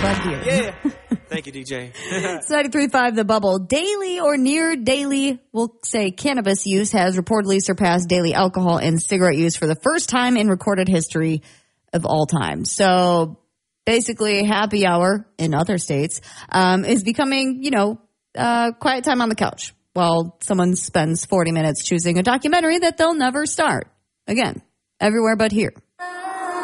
that beer. Yeah. Thank you, DJ. It's 93.5 The Bubble. Daily or near daily, we'll say cannabis use has reportedly surpassed daily alcohol and cigarette use for the first time in recorded history of all time. So basically, happy hour in other states is becoming, quiet time on the couch while someone spends 40 minutes choosing a documentary that they'll never start. Again, everywhere but here.